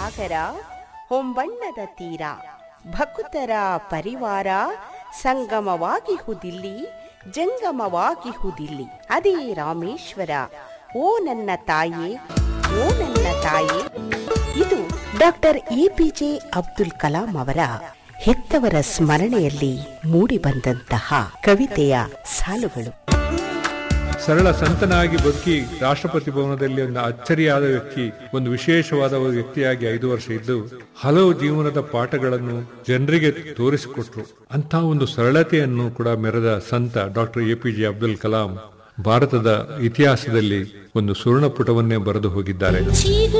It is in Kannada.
ಸಾಗರ ಹೊಂಬಣ್ಣದ ತೀರ ಭಕುತರ ಪರಿವಾರ ಸಂಗಮವಾಗಿಹುದಿಲ್ಲಿ ಜಂಗಮವಾಗಿಹುದಿಲ್ಲಿ ಅದೇ ರಾಮೇಶ್ವರ. ಓ ನನ್ನ ತಾಯೇ, ಓ ನನ್ನ ತಾಯೇ. ಇದು ಡಾಕ್ಟರ್ ಎಪಿಜೆ ಅಬ್ದುಲ್ ಕಲಾಂ ಅವರ ಹೆತ್ತವರ ಸ್ಮರಣೆಯಲ್ಲಿ ಮೂಡಿಬಂದಂತಹ ಕವಿತೆಯ ಸಾಲುಗಳು. ಸರಳ ಸಂತನಾಗಿ ಬದುಕಿ ರಾಷ್ಟ್ರಪತಿ ಭವನದಲ್ಲಿ ಒಂದು ಅಚ್ಚರಿಯಾದ ವ್ಯಕ್ತಿ, ಒಂದು ವಿಶೇಷವಾದ ವ್ಯಕ್ತಿಯಾಗಿ 5 ವರ್ಷ ಇದ್ದು ಹಲವು ಜೀವನದ ಪಾಠಗಳನ್ನು ಜನರಿಗೆ ತೋರಿಸಿಕೊಟ್ರು. ಅಂತ ಒಂದು ಸರಳತೆಯನ್ನು ಕೂಡ ಮೆರೆದ ಸಂತ ಡಾಕ್ಟರ್ ಎಪಿಜೆ ಅಬ್ದುಲ್ ಕಲಾಂ ಭಾರತದ ಇತಿಹಾಸದಲ್ಲಿ ಒಂದು ಸುವರ್ಣ ಪುಟವನ್ನೇ ಬರೆದು ಹೋಗಿದ್ದಾರೆ.